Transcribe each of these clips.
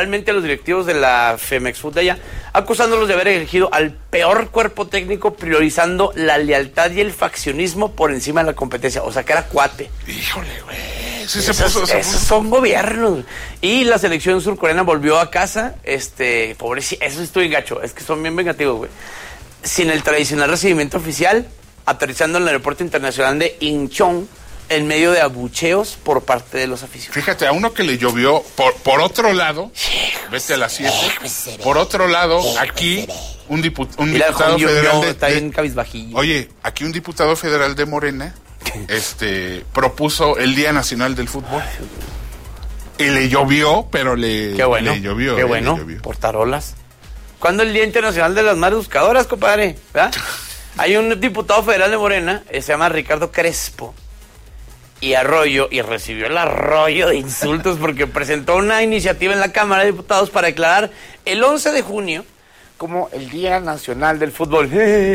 verbalmente a los directivos de la Femex Food de allá, acusándolos de haber elegido al peor cuerpo técnico, priorizando la lealtad y el faccionismo por encima de la competencia. O sea, que era cuate. Híjole, güey. Sí, esos son gobiernos. Y la selección surcoreana volvió a casa, pobrecito, eso estuvo en gacho, es que son bien vengativos, güey. Sin el tradicional recibimiento oficial, aterrizando en el aeropuerto internacional de Incheon, en medio de abucheos por parte de los aficionados. Fíjate, a uno que le llovió, por otro lado, vete a las 7, por otro lado, aquí, un diputado federal está bien cabizbajillo. Oye, aquí un diputado federal de Morena, propuso el Día Nacional del Fútbol. Y le llovió, pero le llovió. Qué bueno, por tarolas. ¿Cuándo es el Día Internacional de las Madres Buscadoras, compadre? ¿Verdad? Hay un diputado federal de Morena, se llama Ricardo Crespo, y recibió el arroyo de insultos porque presentó una iniciativa en la Cámara de Diputados para declarar el 11 de junio como el Día Nacional del Fútbol.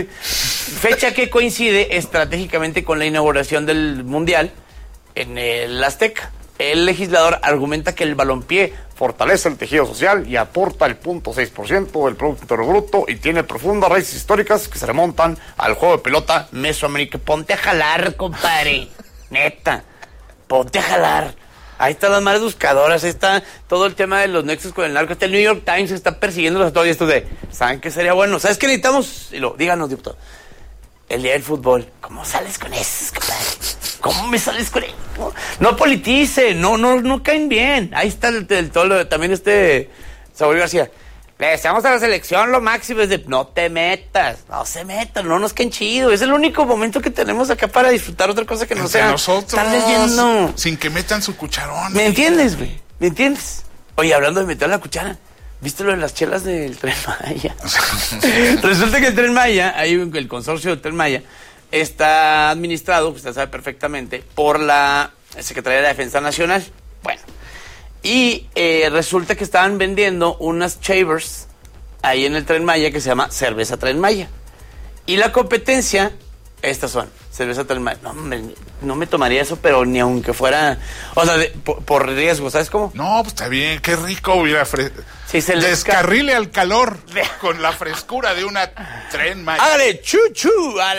Fecha que coincide estratégicamente con la inauguración del Mundial en el Azteca. El legislador argumenta que el balompié fortalece el tejido social y aporta el 0.6% del Producto Interno Bruto y tiene profundas raíces históricas que se remontan al juego de pelota mesoamericano. Ponte a jalar, compadre. Neta, ponte a jalar. Ahí están las madres buscadoras, ahí está todo el tema de los nexos con el narco. El New York Times está persiguiéndolos a todos y estos ¿saben qué sería bueno? ¿Sabes qué necesitamos? Díganos, diputado. El día del fútbol. ¿Cómo sales con eso, compadre? ¿Cómo me sales con eso? No politice, no caen bien. Ahí está también Saúl García. Le deseamos a la selección lo máximo. No te metas, no se metan, no nos caen chido. Es el único momento que tenemos acá para disfrutar otra cosa que no entre sea nosotros, estar leyendo. Sin que metan su cucharón. ¿Me entiendes, güey? ¿Me entiendes? Oye, hablando de meter la cuchara, ¿viste lo de las chelas del Tren Maya? Resulta que el Tren Maya, el consorcio del Tren Maya, está administrado, usted sabe perfectamente, por la Secretaría de la Defensa Nacional. Bueno, y resulta que estaban vendiendo unas Chavers ahí en el Tren Maya que se llama Cerveza Tren Maya. Y la competencia, estas son, Cerveza Tren Maya. No me tomaría eso, pero ni aunque fuera, o sea, por riesgo, ¿sabes cómo? No, pues está bien, qué rico hubiera sí, descarrile al calor con la frescura de una Tren Maya. Hágale chuchu a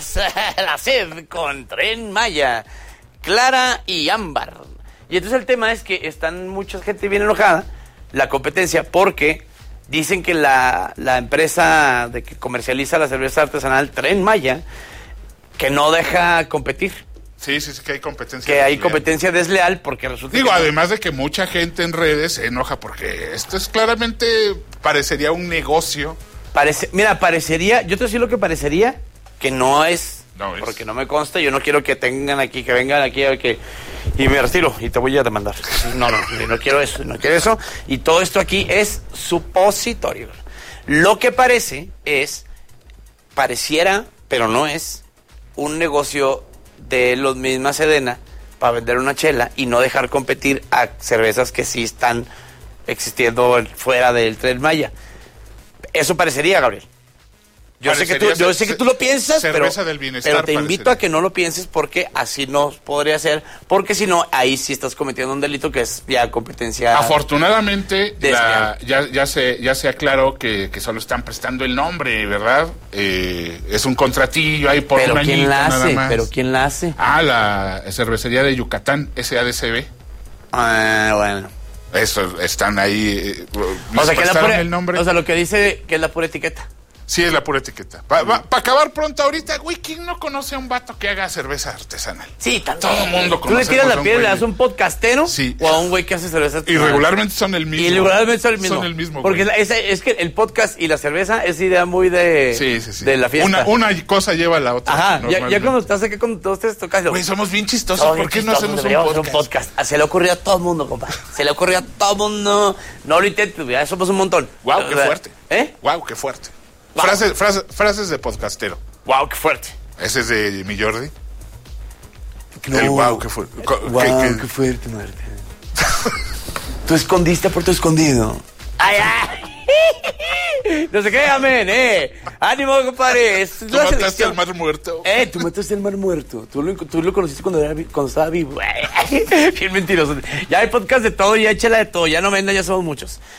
la sed con Tren Maya, clara y ámbar. Y entonces el tema es que mucha gente bien enojada, la competencia, porque dicen que la empresa que comercializa la cerveza artesanal Tren Maya, que no deja competir. Sí, que hay competencia desleal. Hay competencia desleal porque resulta además de que mucha gente en redes se enoja porque esto es claramente, parecería un negocio. Parecería, yo te voy a decir lo que parecería, que no es. No es. Porque no me consta, yo no quiero que vengan aquí y me retiro y te voy a demandar. No quiero eso, y todo esto aquí es supositorio. Lo que pareciera, pero no es, un negocio de los mismas Sedena para vender una chela y no dejar competir a cervezas que sí están existiendo fuera del Tren Maya. Eso parecería, Gabriel. Yo sé que tú lo piensas, pero te invito a que no lo pienses porque así no podría ser, porque si no, ahí sí estás cometiendo un delito que es ya competencia. Afortunadamente, ya se aclaró que solo están prestando el nombre, ¿verdad? Es un contratillo ahí por un añito nada más. ¿Pero quién la hace? La cervecería de Yucatán, SADCB. Bueno. Eso, están ahí. O sea, el nombre. O sea, lo que dice que es la pura etiqueta. Sí, es la pura etiqueta. Para acabar pronto ahorita, güey, ¿quién no conoce a un vato que haga cerveza artesanal? Sí, también. Todo el mundo conoce. ¿Tú le tiras la piedra, le das un podcastero? Sí. O a un güey que hace cerveza artesanal. Y regularmente son el mismo. Son el mismo. Porque es que el podcast y la cerveza es idea muy de... Sí. De la fiesta. Una cosa lleva a la otra. Ajá, ya cuando estás aquí con todos ustedes tocas... Güey, somos bien chistosos. ¿Por qué no hacemos un podcast? Se le ocurrió a todo el mundo, compa. Se le ocurrió a todo el mundo. No lo intentes, ya somos un montón. Guau, qué fuerte. Guau, qué fuerte. Frases de podcastero. Wow, qué fuerte. Ese es de mi Jordi. No. El wow, qué fuerte. Qué fuerte, muerte. Tú escondiste por tu escondido. ¡Ay! No se qué, amén, ánimo, compadre. Tú mataste al mar muerto. Tú mataste al mar muerto. Tú lo conociste cuando estaba vivo. Bien mentiroso. Ya hay podcast de todo, ya échala de todo. Ya no venda, ya somos muchos.